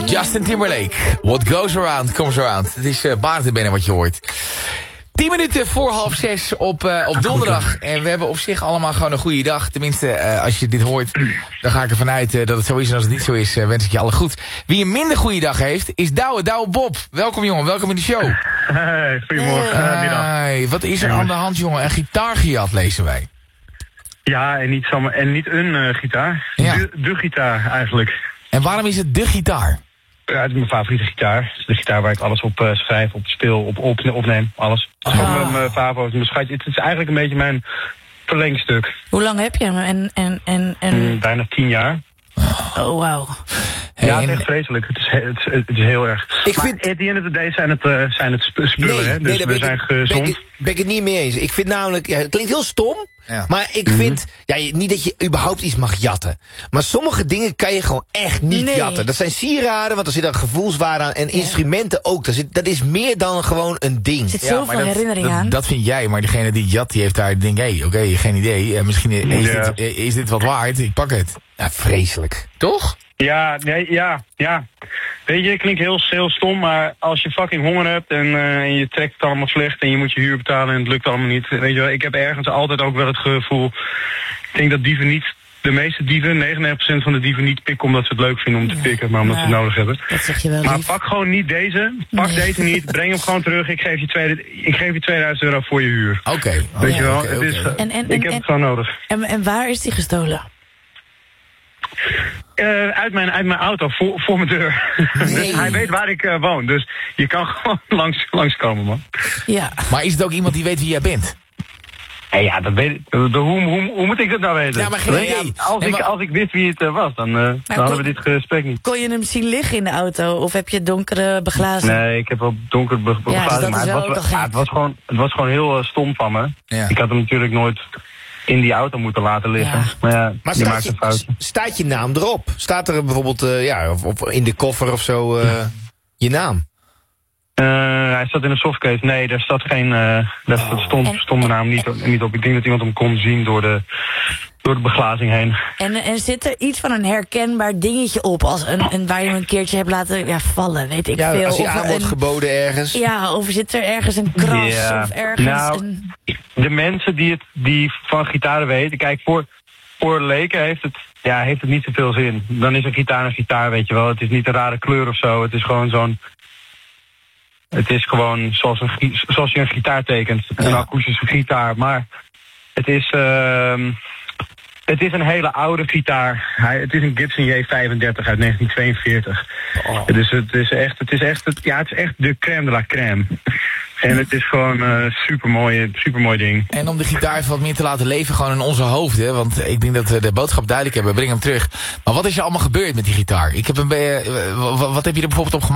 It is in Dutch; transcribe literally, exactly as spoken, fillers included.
Justin Timberlake. What goes around, comes around. Het is uh, baardenbinnen wat je hoort. Tien minuten voor half zes op, uh, op donderdag. En we hebben op zich allemaal gewoon een goede dag. Tenminste, uh, als je dit hoort, dan ga ik ervan uit uh, dat het zo is. En als het niet zo is, uh, wens ik je alle goed. Wie een minder goede dag heeft, is Douwe. Douwe Bob. Welkom jongen, welkom in de show. Hey, goedemorgen. Hey, uh, middag. Hey, wat is er aan de hand jongen? Een gitaar gejat, lezen wij. Ja, en niet, zomaar, en niet een uh, gitaar. Ja. De, de gitaar eigenlijk. En waarom is het de gitaar? Ja, het is mijn favoriete gitaar. Het is de gitaar waar ik alles op uh, schrijf, op speel, op, op opneem, alles. Het is Ah. gewoon mijn, mijn favo, mijn schatje. Het is eigenlijk een beetje mijn verlengstuk. Hoe lang heb je hem? En, en, en, en... Mm, bijna tien jaar. Oh, wauw. Hey, ja, het is en- echt vreselijk. Het is, he- het is, het is heel erg. Ik maar vind- at the end of the day zijn het, uh, zijn het sp- spullen, hè? Dus daar we ben zijn ik, ben, gezond. ik, ben ik het niet mee eens. Ik vind namelijk, ja, het klinkt heel stom, Ja. maar ik vind, ja, je- niet dat je überhaupt iets mag jatten. Maar sommige dingen kan je gewoon echt niet Nee. jatten. Dat zijn sieraden, want er zit dan gevoelswaarde aan. En instrumenten ook. Dat, zit, dat is meer dan gewoon een ding. Er zit Ja, zoveel maar dat, herinnering dat, aan. dat vind jij, maar degene die jat, die heeft daar, denk hé, hey, oké, geen idee. Uh, misschien is, Ja. dit, is dit wat waard, ik pak het. Ja, vreselijk. Toch? Ja, nee, ja, ja. Weet je, het klinkt heel, heel stom, maar als je fucking honger hebt en, uh, en je trekt het allemaal slecht en je moet je huur betalen en het lukt allemaal niet. Weet je wel, ik heb ergens altijd ook wel het gevoel, ik denk dat dieven niet, de meeste dieven, negenennegentig procent van de dieven niet pikken omdat ze het leuk vinden om te pikken, maar omdat ze het Ja. nodig hebben. Dat zeg je wel Maar lief. pak gewoon niet deze, pak Nee. deze niet, breng hem gewoon terug, ik geef je, tweede, ik geef je tweeduizend euro voor je huur. Oké. Weet je wel, oké, het is, oké. En- en- ik en- heb en- het gewoon nodig. En, en waar is die gestolen? Uh, uit, mijn, uit mijn auto, voor, voor mijn deur. Dus hij weet waar ik uh, woon, dus je kan gewoon langs, langskomen, man. Ja. Maar is het ook iemand die weet wie jij bent? Hey, ja, dat weet ik. Hoe, hoe, hoe, hoe moet ik dat nou weten? Ja, maar geen Weet je, idee. Als, Nee, ik, maar- als ik wist wie het uh, was, dan, uh, dan hadden we dit gesprek niet. Kon je hem zien liggen in de auto? Of heb je donkere beglazing? Nee, ik heb wel donker be- be- Ja, beglazing, dat maar is het wel was, ook al ja, gek. het, was gewoon, het was gewoon heel uh, stom van me. Ja. Ik had hem natuurlijk nooit in die auto moeten laten liggen. Ja. Maar ja, Maar je staat maakt een je, foutje. staat je naam erop? Staat er bijvoorbeeld, uh, ja, of, of in de koffer of zo, uh, je naam? Uh, hij zat in een softcase. Nee, daar staat geen. Uh, daar Oh. stond, En- stond mijn naam niet, niet op. Ik denk dat iemand hem kon zien door de, door de beglazing heen. En, en zit er iets van een herkenbaar dingetje op? Als een, een, waar je hem een keertje hebt laten ja, vallen, weet ik Ja, veel. als je Of aan wordt een- geboden ergens. Ja, of zit er ergens een kras Ja. of ergens Nou, een... De mensen die, het, die van gitaren weten, kijk, voor, voor leken heeft het, ja, heeft het niet zoveel zin. Dan is een gitaar een gitaar, weet je wel. Het is niet een rare kleur of zo. Het is gewoon zo'n. Het is gewoon zoals, een, gi- zoals je een gitaar tekent. Een Ja. akoestische gitaar. Maar het is. ehm het is een hele oude gitaar. Hij, het is een Gibson J vijfendertig uit negentien tweeënveertig. Dus het is echt, het is echt, het, ja, het is echt de crème de la crème. En het is gewoon een supermooi, supermooi ding. En om de gitaar even wat meer te laten leven, gewoon in onze hoofden. Want ik denk dat we de boodschap duidelijk hebben. Breng hem terug. Maar wat is er allemaal gebeurd met die gitaar? Ik heb hem bij, uh, wat heb je er bijvoorbeeld op gemaakt?